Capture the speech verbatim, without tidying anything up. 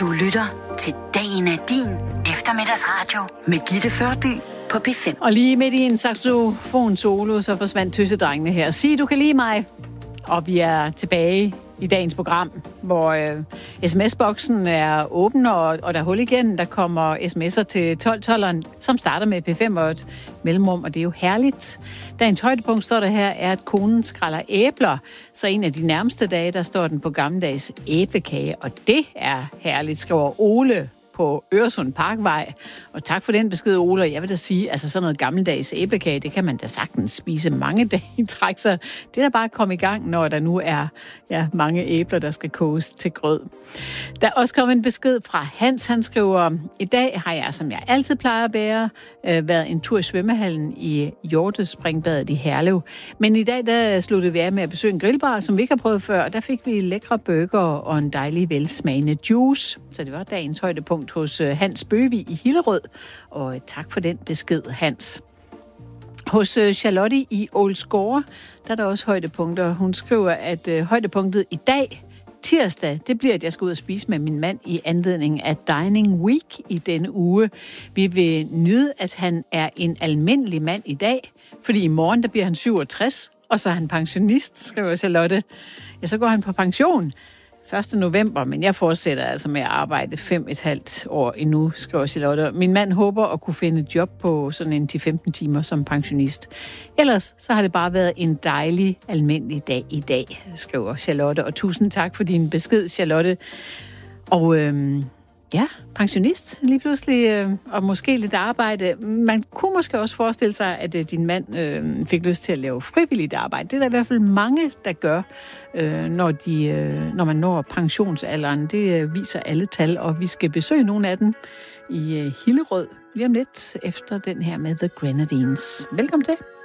Du lytter til Dagen er din eftermiddagsradio med Gitte Førby på P fem. Og lige midt i en saxofon solo, så forsvandt tøsedrengene her. Sig, du kan lide mig. Og vi er tilbage i dagens program, hvor øh, sms-boksen er åben, og, og der er hul igen. Der kommer sms'er til tolv tolveren, som starter med P fem og et mellemrum, og det er jo herligt. Dagens højdepunkt, står der her, er, at konen skræller æbler. Så en af de nærmeste dage, der står den på gammeldags æblekage, og det er herligt, skriver Ole på Øresund Parkvej. Og tak for den besked, Ole. Jeg vil da sige, altså sådan noget gammeldags æblekage, det kan man da sagtens spise mange dage i træk, så det er da bare at komme i gang, når der nu er ja, mange æbler, der skal koges til grød. Der er også kommet en besked fra Hans. Han skriver, i dag har jeg, som jeg altid plejer at være, øh, været en tur i svømmehallen i Hjortespringbadet i Herlev. Men i dag, der sluttede vi af med at besøge en grillbar, som vi ikke har prøvet før, og der fik vi lækre burger og en dejlig velsmagende juice. Så det var dagens højdepunkt hos Hans Bøvig i Hillerød, og tak for den besked, Hans. Hos Charlotte i Ålsgårde, der er der også højdepunkter. Hun skriver, at øh, højdepunktet i dag, tirsdag, det bliver, at jeg skal ud og spise med min mand i anledning af Dining Week i denne uge. Vi vil nyde, at han er en almindelig mand i dag, fordi i morgen, der bliver han syvogtres, og så er han pensionist, skriver Charlotte. Ja, så går han på pension første november, men jeg fortsætter altså med at arbejde fem et halvt år endnu, skriver Charlotte. Min mand håber at kunne finde et job på sådan en til femten timer som pensionist. Ellers så har det bare været en dejlig, almindelig dag i dag, skriver Charlotte. Og tusind tak for din besked, Charlotte. Og øhm, ja, pensionist lige pludselig, øh, og måske lidt arbejde. Man kunne måske også forestille sig, at øh, din mand øh, fik lyst til at lave frivilligt arbejde. Det er der i hvert fald mange, der gør, øh, når, de, øh, når man når pensionsalderen. Det øh, viser alle tal, og vi skal besøge nogle af dem i øh, Hillerød lige om lidt efter den her med The Grenadines. Velkommen til.